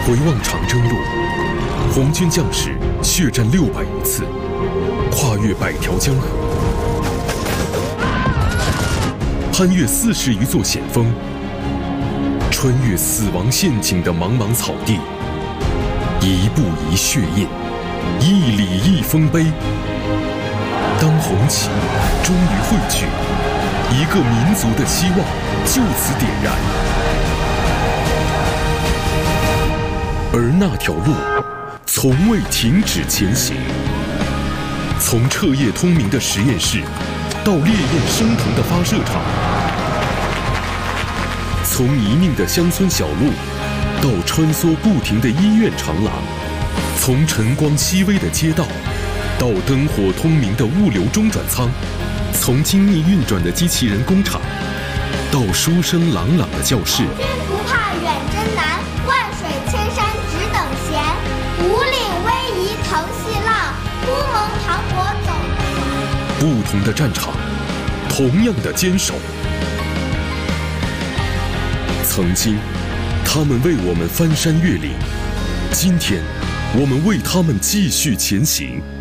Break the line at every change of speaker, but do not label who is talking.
回望长征路，红军将士血战600余次，跨越100条江河，攀越40余座险峰，穿越死亡陷阱的茫茫草地，一步一血印，一里一丰碑。当红旗终于汇聚，一个民族的希望就此点燃。而那条路从未停止前行，从彻夜通明的实验室到烈焰升腾的发射场，从泥泞的乡村小路到穿梭不停的医院长廊，从晨光熹微的街道到灯火通明的物流中转舱，从精密运转的机器人工厂到书声朗朗的教室。
军不怕远征难，万水千山只等闲。五岭逶迤腾细浪，乌蒙磅礴走不完。
不同的战场，同样的坚守。曾经，他们为我们翻山越岭；今天，我们为他们继续前行。